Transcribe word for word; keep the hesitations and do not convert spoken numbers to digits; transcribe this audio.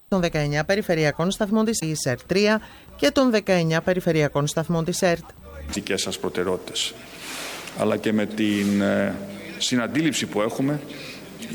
των δεκαεννιά περιφερειακών σταθμών της ΕΡΤ τρία και των δεκαεννιά περιφερειακών σταθμών της ΕΡΤ. Δικές σας προτεραιότητες, αλλά και με την συναντήληψη που έχουμε